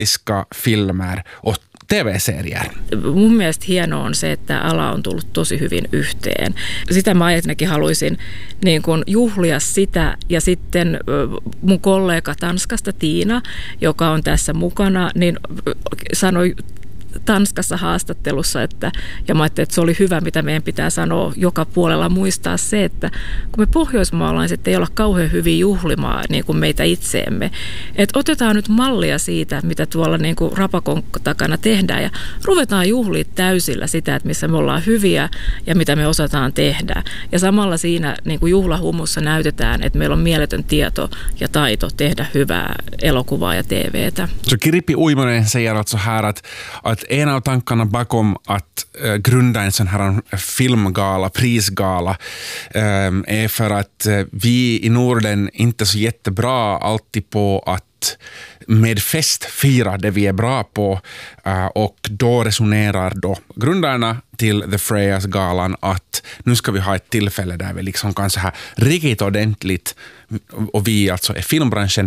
skandinaviska filmer och TV-serier. Mun mielestä hienoa on se, että ala on tullut tosi hyvin yhteen. Sitä mä ainakin haluaisin niin kuin juhlia sitä, ja sitten mun kollega Tanskasta Tiina, joka on tässä mukana, niin sanoi Tanskassa haastattelussa, ja mä ajattelin, että se oli hyvä, mitä meidän pitää sanoa joka puolella, muistaa se, että kun me pohjoismaalaiset ei olla kauhean hyvin juhlimaan niin kuin meitä itseemme, että otetaan nyt mallia siitä, mitä tuolla niin kuin rapakon takana tehdään, ja ruvetaan juhlia täysillä sitä, että missä me ollaan hyviä ja mitä me osataan tehdä. Ja samalla siinä niin kuin juhlahumussa näytetään, että meillä on mieletön tieto ja taito tehdä hyvää elokuvaa ja TVtä. Så Kirpi Uimonen säger alltså här att en av tankarna bakom att grunda en sån här filmgala, prisgala, är för att vi i Norden inte är så jättebra alltid på att med fest fira det vi är bra på, och då resonerar då grundarna till The Freyas-galan att nu ska vi ha ett tillfälle där vi liksom kan så här riktigt ordentligt, och vi alltså är filmbranschen,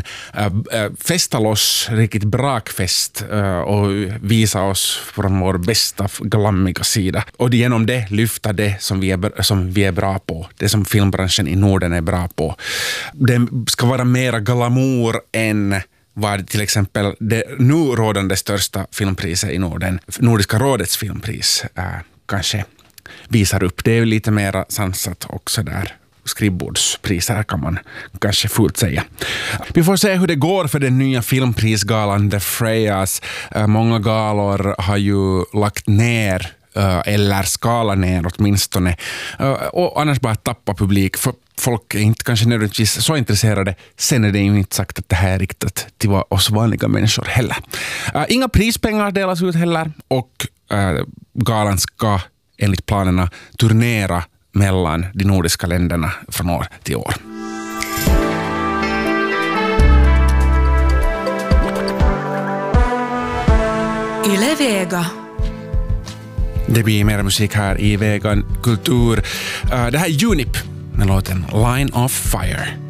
festa loss riktigt brakfest och visa oss från vår bästa glammiga sida, och genom det lyfta det som vi är bra på, det som filmbranschen i Norden är bra på. Det ska vara mera glamour än vad till exempel det nu rådande största filmpriset i Norden, Nordiska rådets filmpris, kanske visar upp. Det är ju lite mer sansat också där. Skrivbordspriser kan man kanske fullt säga. Vi får se hur det går för den nya filmprisgalan The Freyas. Många galor har ju lagt ner eller skala ner åtminstone, och annars bara tappa publik, för folk är inte kanske nödvändigtvis så intresserade. Sen är det ju inte sagt att det här är riktat till oss vanliga människor heller. Inga prispengar delas ut heller, och galan ska enligt planerna turnera mellan de nordiska länderna från år till år. Yle Vega. Det blir mer musik här i Vegan Kultur. Det här är Junip med låten Line of Fire.